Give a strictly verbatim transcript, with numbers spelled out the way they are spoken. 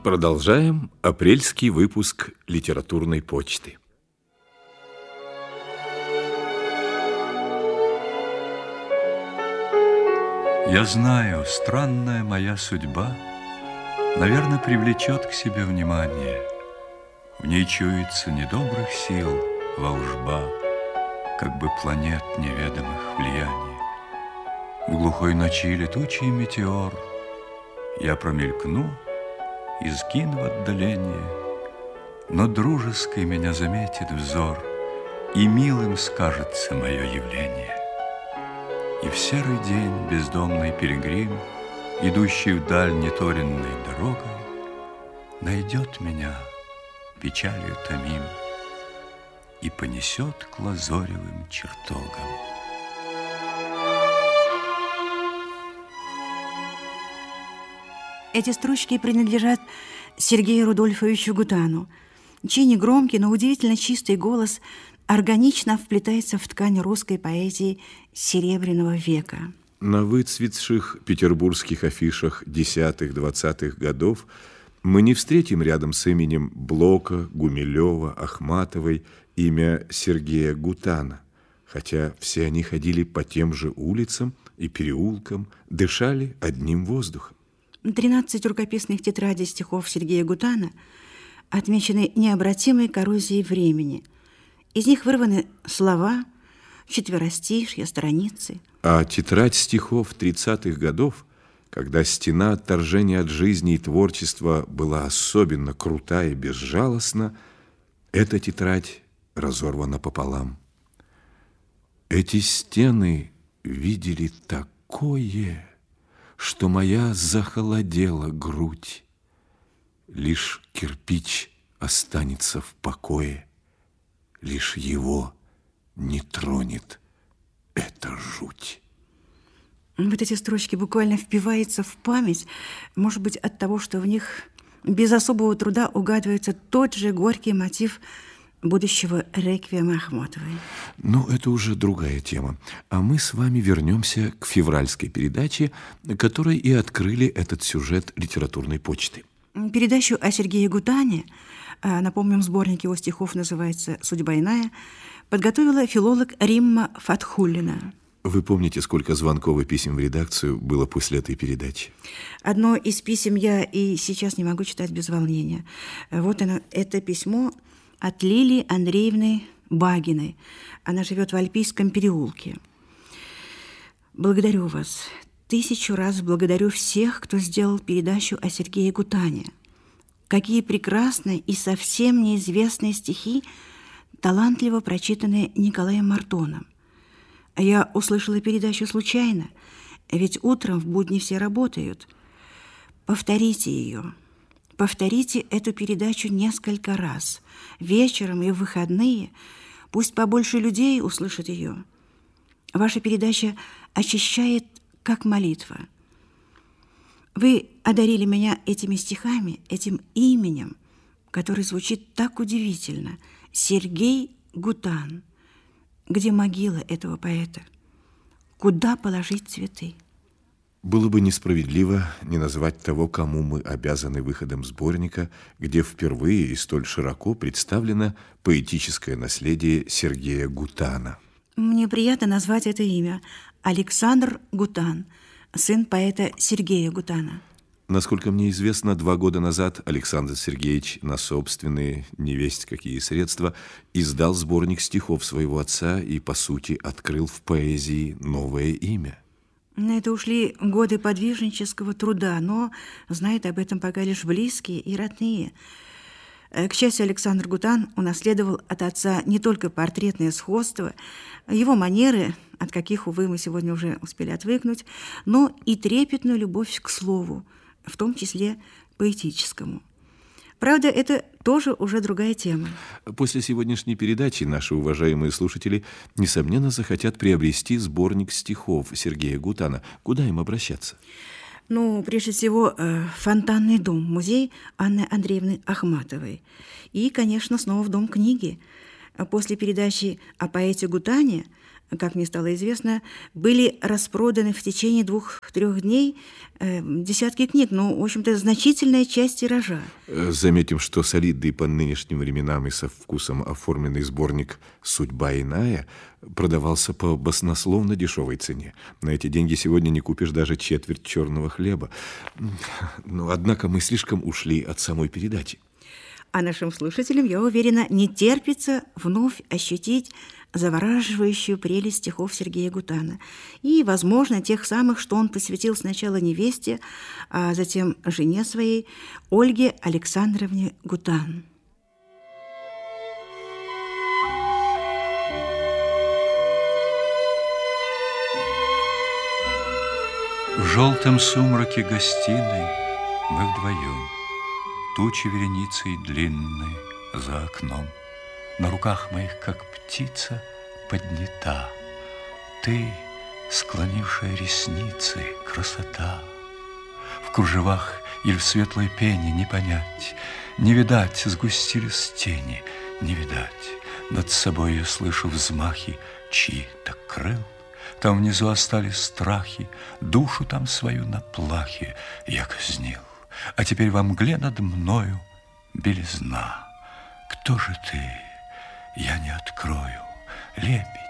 Продолжаем апрельский выпуск литературной почты. Я знаю, странная моя судьба, наверное, привлечет к себе внимание. В ней чуется недобрых сил волжба, как бы планет неведомых влияний. В глухой ночи летучий метеор я промелькну и сгину в отдалении, но дружеской меня заметит взор, и милым скажется мое явление. И в серый день бездомный пилигрим, идущий вдаль неторенной дорогой, найдет меня печалью томим и понесет к лазоревым чертогам. Эти строчки принадлежат Сергею Рудольфовичу Гутану, чей негромкий, но удивительно чистый голос органично вплетается в ткань русской поэзии Серебряного века. На выцветших петербургских афишах десятых-двадцатых годов мы не встретим рядом с именем Блока, Гумилева, Ахматовой имя Сергея Гутана, хотя все они ходили по тем же улицам и переулкам, дышали одним воздухом. Тринадцать рукописных тетрадей стихов Сергея Гутана отмечены необратимой коррозией времени. Из них вырваны слова, четверостишья, страницы. А тетрадь стихов тридцатых годов, когда стена отторжения от жизни и творчества была особенно крута и безжалостна, эта тетрадь разорвана пополам. Эти стены видели такое, что моя захолодела грудь. Лишь кирпич останется в покое, лишь его не тронет эта жуть. Вот эти строчки буквально впиваются в память, может быть, от того, что в них без особого труда угадывается тот же горький мотив будущего реквиема Ахматовой. Ну, это уже другая тема. А мы с вами вернемся к февральской передаче, которой и открыли этот сюжет литературной почты. Передачу о Сергее Гутане, напомним, сборник его стихов называется «Судьба иная», подготовила филолог Римма Фатхуллина. Вы помните, сколько звонков и писем в редакцию было после этой передачи? Одно из писем я и сейчас не могу читать без волнения. Вот оно, это письмо от Лилии Андреевны Багиной. Она живет в Альпийском переулке. Благодарю вас. Тысячу раз благодарю всех, кто сделал передачу о Сергее Гутане. Какие прекрасные и совсем неизвестные стихи, талантливо прочитанные Николаем Мартоном. Я услышала передачу случайно, ведь утром в будни все работают. Повторите ее. Повторите эту передачу несколько раз, вечером и в выходные. Пусть побольше людей услышат ее. Ваша передача очищает, как молитва. Вы одарили меня этими стихами, этим именем, который звучит так удивительно. Сергей Гутан. Где могила этого поэта? Куда положить цветы? Было бы несправедливо не назвать того, кому мы обязаны выходом сборника, где впервые и столь широко представлено поэтическое наследие Сергея Гутана. Мне приятно назвать это имя. Александр Гутан, сын поэта Сергея Гутана. Насколько мне известно, два года назад Александр Сергеевич на собственные, невесть какие средства, издал сборник стихов своего отца и, по сути, открыл в поэзии новое имя. На это ушли годы подвижнического труда, но знают об этом пока лишь близкие и родные. К счастью, Александр Гутан унаследовал от отца не только портретное сходство, его манеры, от каких, увы, мы сегодня уже успели отвыкнуть, но и трепетную любовь к слову, в том числе поэтическому. Правда, это тоже уже другая тема. После сегодняшней передачи наши уважаемые слушатели, несомненно, захотят приобрести сборник стихов Сергея Гутана. Куда им обращаться? Ну, прежде всего, Фонтанный дом, музей Анны Андреевны Ахматовой. И, конечно, снова в Дом книги. После передачи о поэте Гутане как мне стало известно, были распроданы в течение двух-трех дней э, десятки книг, ну, в общем-то, значительная часть тиража. Заметим, что солидный по нынешним временам и со вкусом оформленный сборник «Судьба иная» продавался по баснословно дешевой цене. На эти деньги сегодня не купишь даже четверть черного хлеба. Но, однако, мы слишком ушли от самой передачи. А нашим слушателям, я уверена, не терпится вновь ощутить завораживающую прелесть стихов Сергея Гутана. И, возможно, тех самых, что он посвятил сначала невесте, а затем жене своей, Ольге Александровне Гутан. В желтом сумраке гостиной мы вдвоем, тучи вереницей длинной за окном. На руках моих, как птица, поднята. Ты, склонившая ресницы, красота. В кружевах или в светлой пене не понять, не видать, сгустились тени, не видать. Над собой я слышу взмахи чьи-то крыл. Там внизу остались страхи, душу там свою на плахе я казнил. А теперь во мгле над мною белизна. Кто же ты? Я не открою. Лепи,